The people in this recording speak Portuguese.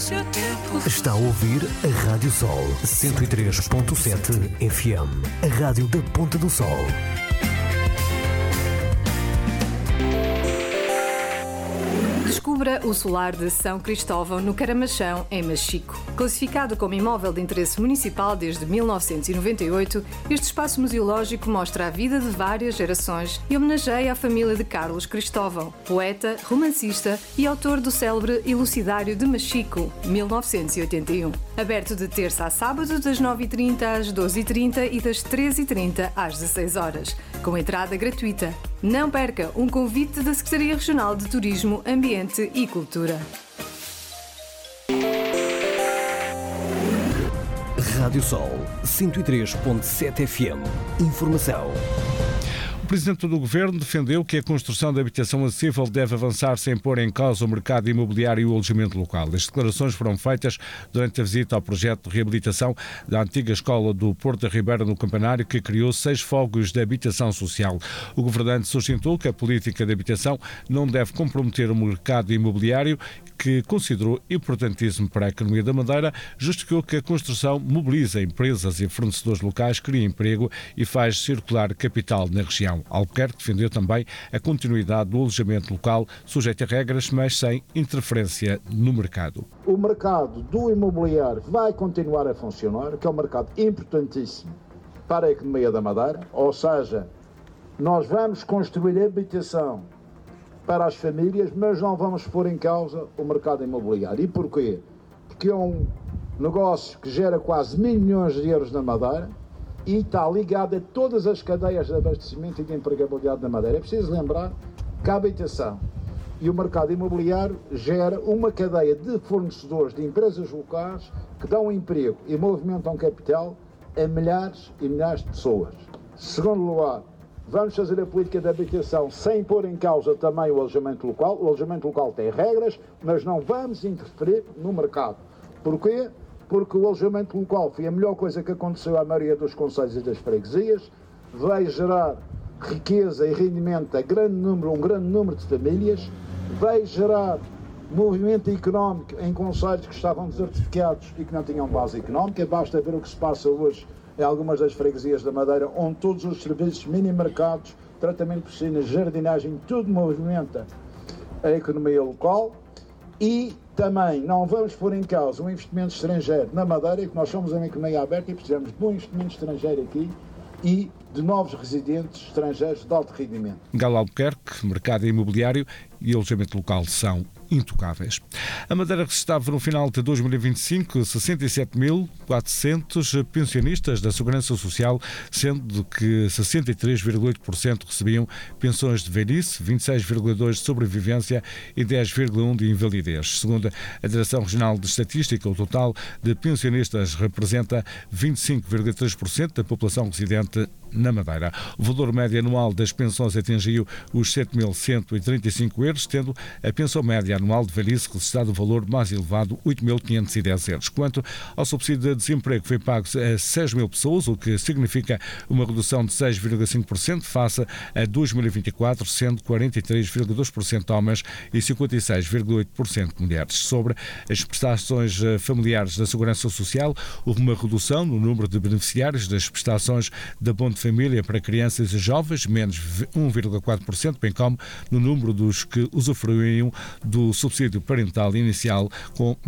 seu tempo. Está a ouvir a Rádio Sol 103.7 FM, a rádio da Ponta do Sol. Descubra o solar de São Cristóvão, no Caramachão, em Machico. Classificado como imóvel de interesse municipal desde 1998, este espaço museológico mostra a vida de várias gerações e homenageia a família de Carlos Cristóvão, poeta, romancista e autor do célebre Elucidário de Machico, 1981. Aberto de terça a sábado, das 9h30 às 12h30 e das 13h30 às 16h, com entrada gratuita. Não perca um convite da Secretaria Regional de Turismo, Ambiente e Cultura. Rádio Sol 103.7 FM. Informação. O Presidente do Governo defendeu que a construção de habitação acessível deve avançar sem pôr em causa o mercado imobiliário e o alojamento local. As declarações foram feitas durante a visita ao projeto de reabilitação da antiga escola do Porto da Ribeira, no Campanário, que criou 6 fogos de habitação social. O governante sustentou que a política de habitação não deve comprometer o mercado imobiliário, que considerou importantíssimo para a economia da Madeira, justificou que a construção mobiliza empresas e fornecedores locais, cria emprego e faz circular capital na região. Albuquerque defendeu também a continuidade do alojamento local, sujeito a regras, mas sem interferência no mercado. O mercado do imobiliário vai continuar a funcionar, que é um mercado importantíssimo para a economia da Madeira, ou seja, nós vamos construir habitação para as famílias, mas não vamos pôr em causa o mercado imobiliário. E porquê? Porque é um negócio que gera quase 1.000 milhões de euros na Madeira e está ligado a todas as cadeias de abastecimento e de empregabilidade na Madeira. É preciso lembrar que a habitação e o mercado imobiliário gera uma cadeia de fornecedores de empresas locais que dão emprego e movimentam capital a milhares e milhares de pessoas. Segundo lugar, vamos fazer a política de habitação sem pôr em causa também o alojamento local. O alojamento local tem regras, mas não vamos interferir no mercado. Porquê? Porque o alojamento local foi a melhor coisa que aconteceu à maioria dos concelhos e das freguesias, vai gerar riqueza e rendimento a um grande número de famílias, vai gerar movimento económico em concelhos que estavam desertificados e que não tinham base económica. Basta ver o que se passa hoje em algumas das freguesias da Madeira, onde todos os serviços, mini-mercados, tratamento de piscinas, jardinagem, tudo movimenta a economia local. E também não vamos pôr em causa o investimento estrangeiro na Madeira, que nós somos uma economia aberta e precisamos de bom investimento estrangeiro aqui e de novos residentes estrangeiros de alto rendimento. Galo Albuquerque, mercado imobiliário e alojamento local são intocáveis. A Madeira registrava no final de 2025 67.400 pensionistas da Segurança Social, sendo que 63,8% recebiam pensões de velhice, 26,2% de sobrevivência e 10,1% de invalidez. Segundo a Direção Regional de Estatística, o total de pensionistas representa 25,3% da população residente na Madeira. O valor médio anual das pensões atingiu os 7.135 euros, tendo a pensão média anual de velhice registrado o valor mais elevado, 8.510 euros. Quanto ao subsídio de desemprego, foi pago a 6.000 pessoas, o que significa uma redução de 6,5% face a 2024, sendo 43,2% homens e 56,8% mulheres. Sobre as prestações familiares da Segurança Social, houve uma redução no número de beneficiários das prestações da Abono de Família para crianças e jovens, menos 1,4%, bem como no número dos que usufruíam do subsídio parental inicial, com